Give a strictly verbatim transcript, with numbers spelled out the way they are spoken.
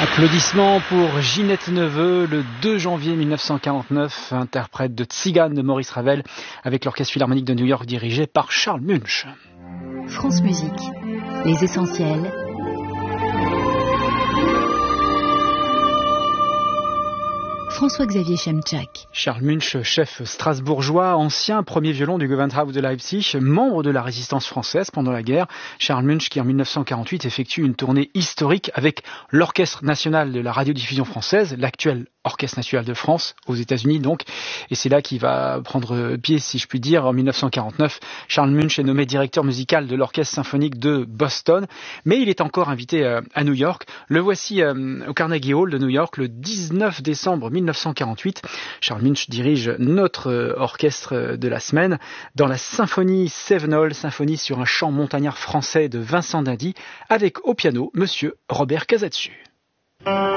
Applaudissements pour Ginette Neveu, le deux janvier mille neuf cent quarante-neuf, interprète de Tzigane de Maurice Ravel, avec l'Orchestre Philharmonique de New York dirigé par Charles Munch. France Musique, les essentiels. François-Xavier Chemczak. Charles Munch, chef strasbourgeois, ancien premier violon du Gewandhaus de Leipzig, membre de la résistance française pendant la guerre. Charles Munch qui en mille neuf cent quarante-huit effectue une tournée historique avec l'Orchestre national de la radiodiffusion française, l'actuel Orchestre national de France, aux États-Unis donc. Et c'est là qu'il va prendre pied, si je puis dire. En mille neuf cent quarante-neuf, Charles Munch est nommé directeur musical de l'Orchestre symphonique de Boston. Mais il est encore invité à New York. Le voici au Carnegie Hall de New York le dix-neuf décembre mille neuf cent quarante-huit. Charles Munch dirige notre orchestre de la semaine dans la symphonie Sevenol, symphonie sur un chant montagnard français de Vincent d'Indy, avec au piano Monsieur Robert Casatsu.